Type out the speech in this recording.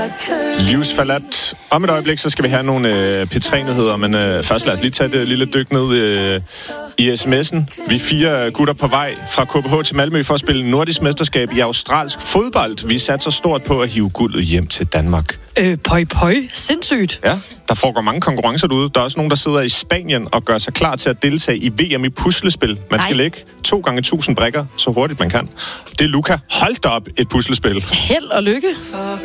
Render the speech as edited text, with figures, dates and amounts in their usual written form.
Livsforladt. Om et øjeblik, så skal vi have nogle P3-nyheder, men først lad os lige tage det lille dyk ned i sms'en. Vi er 4 gutter på vej fra KBH til Malmø for at spille nordisk mesterskab i australsk fodbold. Vi satser stort på at hive guldet hjem til Danmark. Pøj. Sindssygt. Ja, der foregår mange konkurrencer derude. Der er også nogen, der sidder i Spanien og gør sig klar til at deltage i VM i puslespil. Man skal lægge 2 gange 1000 brikker, så hurtigt man kan. Det er Luca. Hold da op, et puslespil. Held og lykke.